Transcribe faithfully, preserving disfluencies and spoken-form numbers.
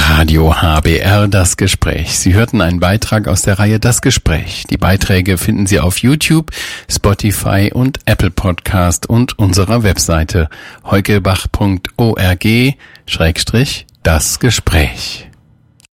Radio H B R Das Gespräch. Sie hörten einen Beitrag aus der Reihe Das Gespräch. Die Beiträge finden Sie auf YouTube, Spotify und Apple Podcast und unserer Webseite heukebach punkt org Schrägstrich Das Gespräch.